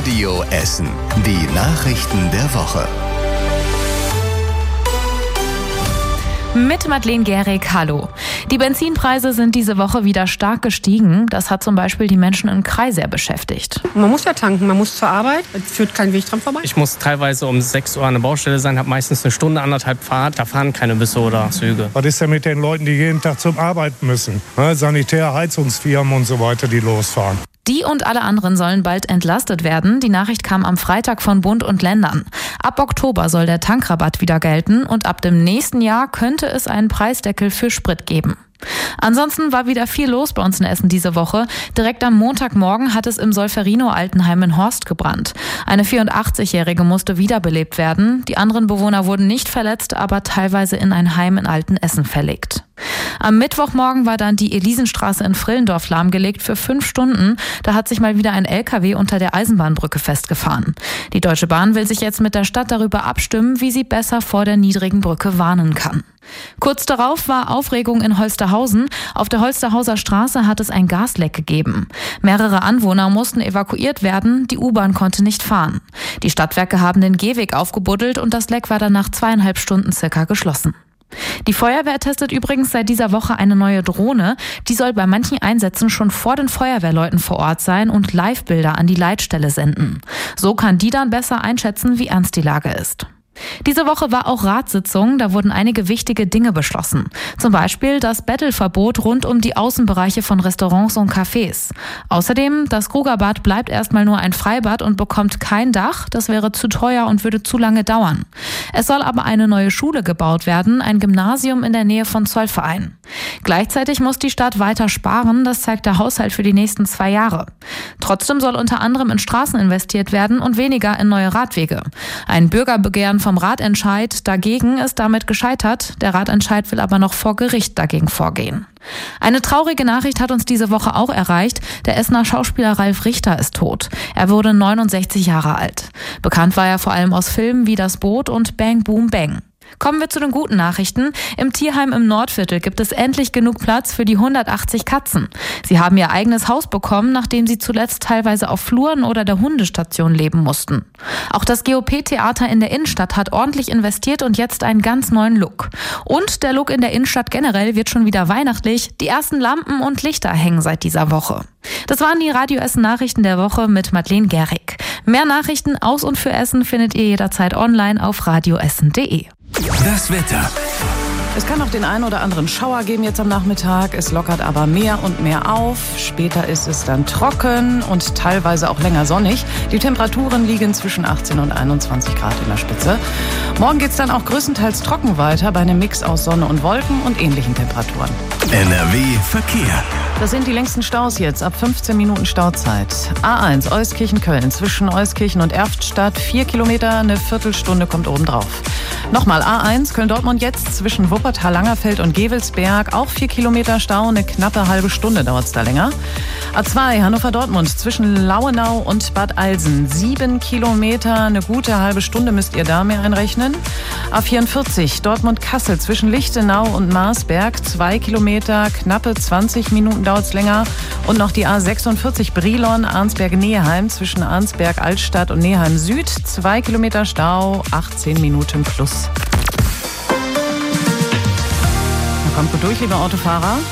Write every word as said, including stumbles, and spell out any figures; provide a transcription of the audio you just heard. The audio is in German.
Radio Essen. Die Nachrichten der Woche. Mit Madeleine Gehrig, hallo. Die Benzinpreise sind diese Woche wieder stark gestiegen. Das hat zum Beispiel die Menschen in Krai sehr beschäftigt. Man muss ja tanken, man muss zur Arbeit, es führt kein Weg dran vorbei. Ich muss teilweise um sechs Uhr an der Baustelle sein, habe meistens eine Stunde, anderthalb Fahrt. Da fahren keine Busse oder Züge. Was ist denn mit den Leuten, die jeden Tag zum Arbeiten müssen? Ne? Sanitär, Heizungsfirmen und so weiter, die losfahren. Die und alle anderen sollen bald entlastet werden. Die Nachricht kam am Freitag von Bund und Ländern. Ab Oktober soll der Tankrabatt wieder gelten und ab dem nächsten Jahr könnte es einen Preisdeckel für Sprit geben. Ansonsten war wieder viel los bei uns in Essen diese Woche. Direkt am Montagmorgen hat es im Solferino-Altenheim in Horst gebrannt. Eine vierundachtzigjährige musste wiederbelebt werden. Die anderen Bewohner wurden nicht verletzt, aber teilweise in ein Heim in Altenessen verlegt. Am Mittwochmorgen war dann die Elisenstraße in Frillendorf lahmgelegt für fünf Stunden. Da hat sich mal wieder ein L K W unter der Eisenbahnbrücke festgefahren. Die Deutsche Bahn will sich jetzt mit der Stadt darüber abstimmen, wie sie besser vor der niedrigen Brücke warnen kann. Kurz darauf war Aufregung in Holsterhausen. Auf der Holsterhauser Straße hat es ein Gasleck gegeben. Mehrere Anwohner mussten evakuiert werden, die U-Bahn konnte nicht fahren. Die Stadtwerke haben den Gehweg aufgebuddelt und das Leck war dann nach zweieinhalb Stunden circa geschlossen. Die Feuerwehr testet übrigens seit dieser Woche eine neue Drohne. Die soll bei manchen Einsätzen schon vor den Feuerwehrleuten vor Ort sein und Live-Bilder an die Leitstelle senden. So kann die dann besser einschätzen, wie ernst die Lage ist. Diese Woche war auch Ratssitzung, da wurden einige wichtige Dinge beschlossen. Zum Beispiel das Bettelverbot rund um die Außenbereiche von Restaurants und Cafés. Außerdem, das Krugerbad bleibt erstmal nur ein Freibad und bekommt kein Dach, das wäre zu teuer und würde zu lange dauern. Es soll aber eine neue Schule gebaut werden, ein Gymnasium in der Nähe von Zollverein. Gleichzeitig muss die Stadt weiter sparen, das zeigt der Haushalt für die nächsten zwei Jahre. Trotzdem soll unter anderem in Straßen investiert werden und weniger in neue Radwege. Ein Bürgerbegehren vom Ratentscheid dagegen ist damit gescheitert. Der Ratentscheid will aber noch vor Gericht dagegen vorgehen. Eine traurige Nachricht hat uns diese Woche auch erreicht. Der Essener Schauspieler Ralf Richter ist tot. Er wurde neunundsechzig Jahre alt. Bekannt war er vor allem aus Filmen wie Das Boot und Bang Boom Bang. Kommen wir zu den guten Nachrichten. Im Tierheim im Nordviertel gibt es endlich genug Platz für die hundertachtzig Katzen. Sie haben ihr eigenes Haus bekommen, nachdem sie zuletzt teilweise auf Fluren oder der Hundestation leben mussten. Auch das G O P-Theater in der Innenstadt hat ordentlich investiert und jetzt einen ganz neuen Look. Und der Look in der Innenstadt generell wird schon wieder weihnachtlich. Die ersten Lampen und Lichter hängen seit dieser Woche. Das waren die Radio Essen Nachrichten der Woche mit Madeleine Gehrig. Mehr Nachrichten aus und für Essen findet ihr jederzeit online auf radioessen punkt de. Das Wetter. Es kann auch den einen oder anderen Schauer geben jetzt am Nachmittag. Es lockert aber mehr und mehr auf. Später ist es dann trocken und teilweise auch länger sonnig. Die Temperaturen liegen zwischen achtzehn und einundzwanzig Grad in der Spitze. Morgen geht es dann auch größtenteils trocken weiter bei einem Mix aus Sonne und Wolken und ähnlichen Temperaturen. N R W Verkehr. Das sind die längsten Staus jetzt, ab fünfzehn Minuten Stauzeit. A eins, Euskirchen-Köln, zwischen Euskirchen und Erftstadt, vier Kilometer, eine Viertelstunde kommt obendrauf. Nochmal A eins, Köln-Dortmund jetzt, zwischen Wuppertal-Langerfeld und Gevelsberg, auch vier Kilometer Stau, eine knappe halbe Stunde dauert es da länger. A zwei, Hannover-Dortmund, zwischen Lauenau und Bad Eilsen, sieben Kilometer, eine gute halbe Stunde müsst ihr da mehr einrechnen. A vierundvierzig, Dortmund-Kassel, zwischen Lichtenau und Marsberg, zwei Kilometer, knappe zwanzig Minuten dauert es länger. Und noch die A sechsundvierzig, Brilon, Arnsberg-Neheim, zwischen Arnsberg-Altstadt und Neheim Süd, zwei Kilometer Stau, achtzehn Minuten plus. Kommt gut durch, liebe Autofahrer.